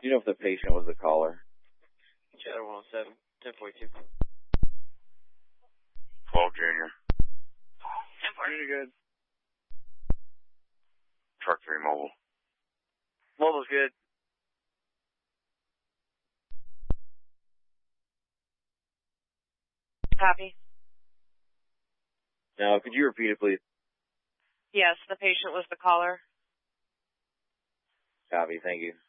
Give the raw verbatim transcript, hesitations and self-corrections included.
you know if the patient was the caller? Shadow one oh seven, ten forty-two. twelve Junior. ten forty. Junior good. Truck three mobile. Mobile's good. Copy. Now, could you repeat it, please? Yes, the patient was the caller. Copy, thank you.